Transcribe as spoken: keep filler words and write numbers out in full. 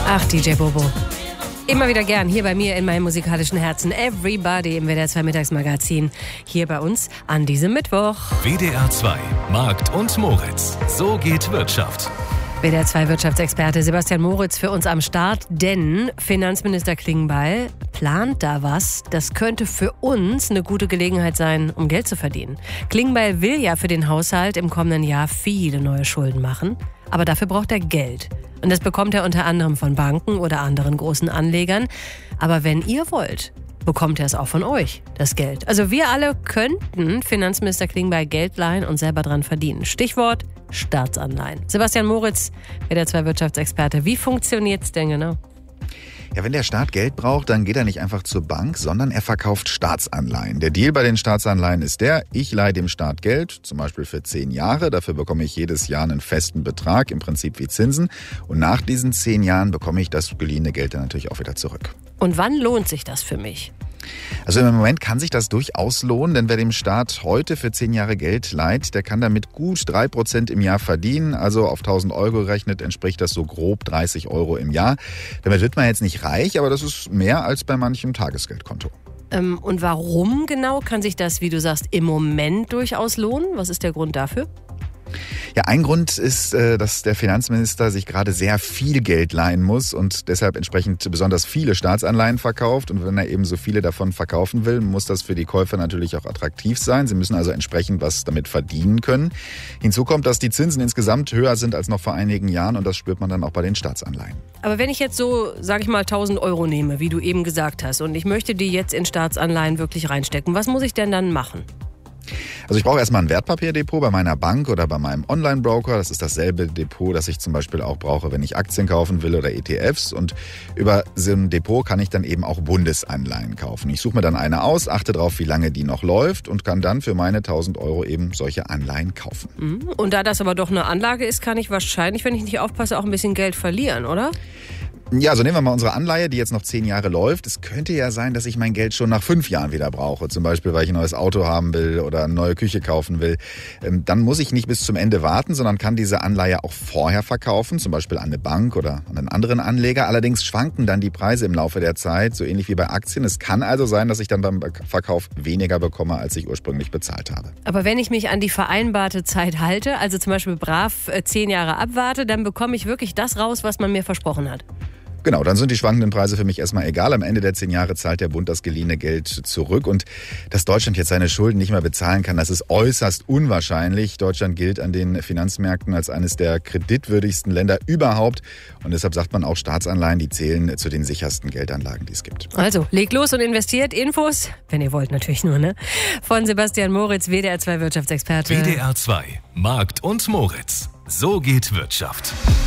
Ach, D J Bobo. Immer wieder gern hier bei mir in meinem musikalischen Herzen. Everybody im W D R zwei Mittagsmagazin. Hier bei uns an diesem Mittwoch. W D R zwei Markt und Moritz. So geht Wirtschaft. W D R zwei Wirtschaftsexperte Sebastian Moritz für uns am Start, denn Finanzminister Klingbeil plant da was. Das könnte für uns eine gute Gelegenheit sein, um Geld zu verdienen. Klingbeil will ja für den Haushalt im kommenden Jahr viele neue Schulden machen, aber dafür braucht er Geld. Und das bekommt er unter anderem von Banken oder anderen großen Anlegern. Aber wenn ihr wollt, bekommt er es auch von euch, das Geld. Also wir alle könnten Finanzminister Klingbeil Geld leihen und selber dran verdienen. Stichwort Staatsanleihen. Sebastian Moritz, W D R zwei Wirtschaftsexperte. Wie funktioniert's denn genau? Ja, wenn der Staat Geld braucht, dann geht er nicht einfach zur Bank, sondern er verkauft Staatsanleihen. Der Deal bei den Staatsanleihen ist der, ich leihe dem Staat Geld, zum Beispiel für zehn Jahre. Dafür bekomme ich jedes Jahr einen festen Betrag, im Prinzip wie Zinsen. Und nach diesen zehn Jahren bekomme ich das geliehene Geld dann natürlich auch wieder zurück. Und wann lohnt sich das für mich? Also im Moment kann sich das durchaus lohnen, denn wer dem Staat heute für zehn Jahre Geld leiht, der kann damit gut drei Prozent im Jahr verdienen. Also auf tausend Euro gerechnet entspricht das so grob dreißig Euro im Jahr. Damit wird man jetzt nicht reich, aber das ist mehr als bei manchem Tagesgeldkonto. Ähm, und warum genau kann sich das, wie du sagst, im Moment durchaus lohnen? Was ist der Grund dafür? Ja, ein Grund ist, dass der Finanzminister sich gerade sehr viel Geld leihen muss und deshalb entsprechend besonders viele Staatsanleihen verkauft. Und wenn er eben so viele davon verkaufen will, muss das für die Käufer natürlich auch attraktiv sein. Sie müssen also entsprechend was damit verdienen können. Hinzu kommt, dass die Zinsen insgesamt höher sind als noch vor einigen Jahren und das spürt man dann auch bei den Staatsanleihen. Aber wenn ich jetzt so, sag ich mal, tausend Euro nehme, wie du eben gesagt hast, und ich möchte die jetzt in Staatsanleihen wirklich reinstecken, was muss ich denn dann machen? Also ich brauche erstmal ein Wertpapierdepot bei meiner Bank oder bei meinem Online-Broker. Das ist dasselbe Depot, das ich zum Beispiel auch brauche, wenn ich Aktien kaufen will oder E T Fs. Und über so ein Depot kann ich dann eben auch Bundesanleihen kaufen. Ich suche mir dann eine aus, achte darauf, wie lange die noch läuft und kann dann für meine tausend Euro eben solche Anleihen kaufen. Und da das aber doch eine Anlage ist, kann ich wahrscheinlich, wenn ich nicht aufpasse, auch ein bisschen Geld verlieren, oder? Ja, so nehmen wir mal unsere Anleihe, die jetzt noch zehn Jahre läuft. Es könnte ja sein, dass ich mein Geld schon nach fünf Jahren wieder brauche. Zum Beispiel, weil ich ein neues Auto haben will oder eine neue Küche kaufen will. Dann muss ich nicht bis zum Ende warten, sondern kann diese Anleihe auch vorher verkaufen. Zum Beispiel an eine Bank oder an einen anderen Anleger. Allerdings schwanken dann die Preise im Laufe der Zeit, so ähnlich wie bei Aktien. Es kann also sein, dass ich dann beim Verkauf weniger bekomme, als ich ursprünglich bezahlt habe. Aber wenn ich mich an die vereinbarte Zeit halte, also zum Beispiel brav zehn Jahre abwarte, dann bekomme ich wirklich das raus, was man mir versprochen hat. Genau, dann sind die schwankenden Preise für mich erstmal egal. Am Ende der zehn Jahre zahlt der Bund das geliehene Geld zurück. Und dass Deutschland jetzt seine Schulden nicht mehr bezahlen kann, das ist äußerst unwahrscheinlich. Deutschland gilt an den Finanzmärkten als eines der kreditwürdigsten Länder überhaupt. Und deshalb sagt man auch, Staatsanleihen, die zählen zu den sichersten Geldanlagen, die es gibt. Also, legt los und investiert. Infos, wenn ihr wollt natürlich nur, ne? Von Sebastian Moritz, W D R zwei Wirtschaftsexperte. W D R zwei Markt und Moritz. So geht Wirtschaft.